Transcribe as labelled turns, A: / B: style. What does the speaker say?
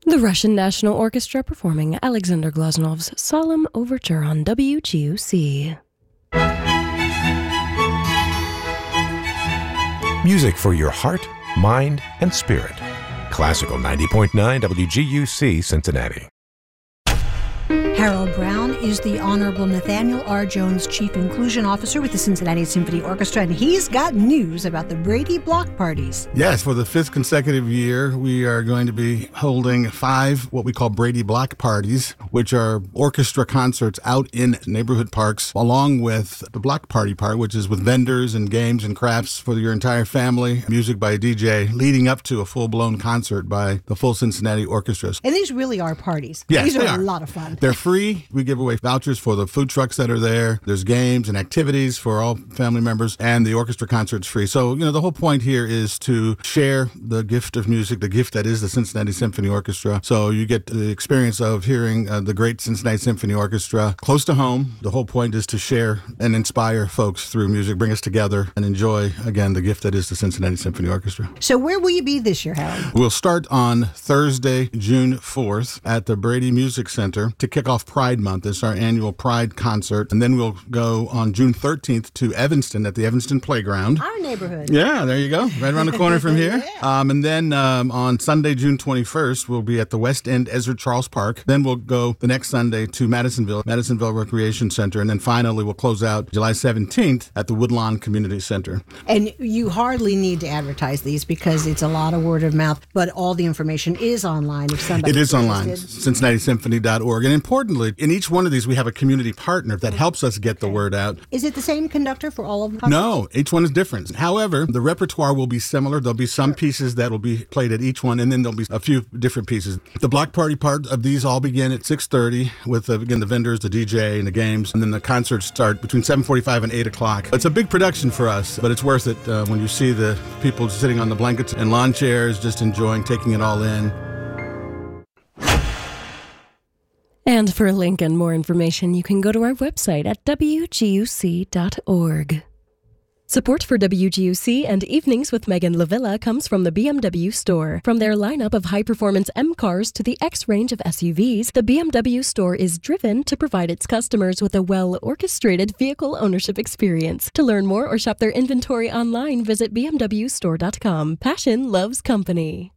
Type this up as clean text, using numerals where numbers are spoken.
A: The Russian National Orchestra performing Alexander Glazunov's Solemn Overture on WGUC.
B: Music for your heart, mind, and spirit. Classical 90.9 WGUC Cincinnati.
C: Harold Brown is the Honorable Nathaniel R. Jones Chief Inclusion Officer with the Cincinnati Symphony Orchestra, and he's got news about the Brady Block Parties.
D: Yes, for the 5th consecutive year, we are going to be holding 5 what we call Brady Block Parties, which are orchestra concerts out in neighborhood parks, along with the block party part, which is with vendors and games and crafts for your entire family, music by a DJ, leading up to a full-blown concert by the full Cincinnati Orchestra.
C: And these really are parties.
D: Yes,
C: these
D: they
C: are
D: are
C: a lot of fun.
D: They're free. We give away vouchers for the food trucks that are there. There's games and activities for all family members, and the orchestra concert's free. So, the whole point here is to share the gift of music, the gift that is the Cincinnati Symphony Orchestra. So you get the experience of hearing the great Cincinnati Symphony Orchestra close to home. The whole point is to share and inspire folks through music, bring us together, and enjoy, again, the gift that is the Cincinnati Symphony Orchestra.
C: So where will you be this year, Harold?
D: We'll start on Thursday, June 4th at the Brady Music Center to kick off Pride Month. It's our annual Pride concert. And then we'll go on June 13th to Evanston at the Evanston Playground.
C: Our neighborhood.
D: Yeah, there you go. Right around the corner from here.
C: Yeah.
D: And then on Sunday, June 21st, we'll be at the West End Ezra Charles Park. Then we'll go the next Sunday to Madisonville Recreation Center. And then finally, we'll close out July 17th at the Woodlawn Community Center.
C: And you hardly need to advertise these because it's a lot of word of mouth, but all the information is online if somebody
D: It is online,
C: interested.
D: CincinnatiSymphony.org. And importantly, in each one of these, we have a community partner that helps us get the word out.
C: Is it the same conductor for all of them?
D: No, each one is different. However, the repertoire will be similar. There'll be some pieces that will be played at each one, and then there'll be a few different pieces. The block party part of these all begin at 6:30 with, again, the vendors, the DJ, and the games. And then the concerts start between 7:45 and 8 o'clock. It's a big production for us, but it's worth it when you see the people sitting on the blankets and lawn chairs, just enjoying, taking it all in.
A: And for a link and more information, you can go to our website at wguc.org. Support for WGUC and Evenings with Megan LaVilla comes from the BMW store. From their lineup of high-performance M cars to the X range of SUVs, the BMW store is driven to provide its customers with a well-orchestrated vehicle ownership experience. To learn more or shop their inventory online, visit bmwstore.com. Passion loves company.